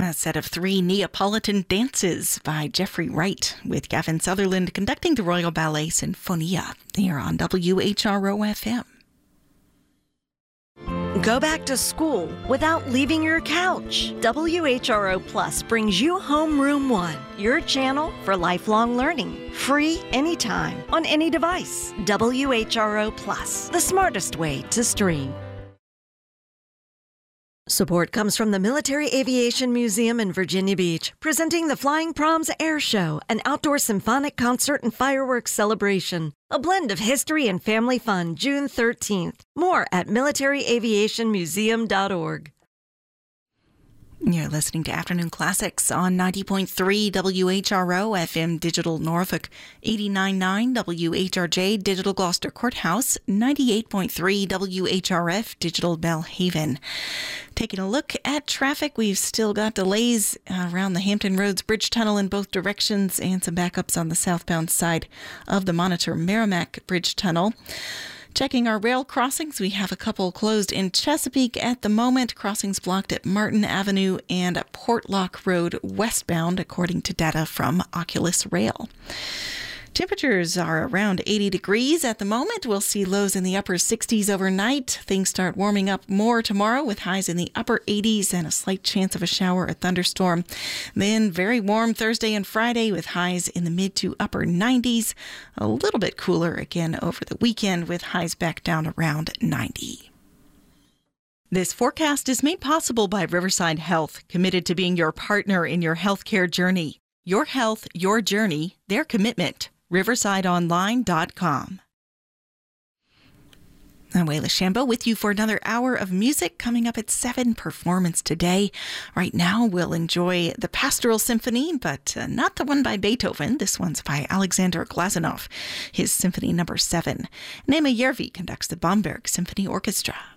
A set of 3 Neapolitan dances by Jeffrey Wright, with Gavin Sutherland conducting the Royal Ballet Sinfonia here on WHRO-FM. Go back to school without leaving your couch. WHRO Plus brings you Homeroom One, your channel for lifelong learning. Free anytime, on any device. WHRO Plus, the smartest way to stream. Support comes from the Military Aviation Museum in Virginia Beach, presenting the Flying Proms Air Show, an outdoor symphonic concert and fireworks celebration. A blend of history and family fun, June 13th. More at militaryaviationmuseum.org. You're listening to Afternoon Classics on 90.3 WHRO FM Digital Norfolk, 89.9 WHRJ Digital Gloucester Courthouse, 98.3 WHRF Digital Belhaven. Taking a look at traffic, we've still got delays around the Hampton Roads Bridge Tunnel in both directions and some backups on the southbound side of the Monitor Merrimack Bridge Tunnel. Checking our rail crossings, we have a couple closed in Chesapeake at the moment. Crossings blocked at Martin Avenue and Portlock Road westbound, according to data from Oculus Rail. Temperatures are around 80 degrees at the moment. We'll see lows in the upper 60s overnight. Things start warming up more tomorrow with highs in the upper 80s and a slight chance of a shower or thunderstorm. Then very warm Thursday and Friday with highs in the mid to upper 90s. A little bit cooler again over the weekend with highs back down around 90. This forecast is made possible by Riverside Health, committed to being your partner in your healthcare journey. Your health, your journey, their commitment. RiversideOnline.com. I'm Wayla Shambo with you for another hour of music. Coming up at 7, performance today. Right now, we'll enjoy the Pastoral Symphony, but not the one by Beethoven. This one's by Alexander Glazunov, his Symphony No. 7. Nema Järvi conducts the Bamberg Symphony Orchestra.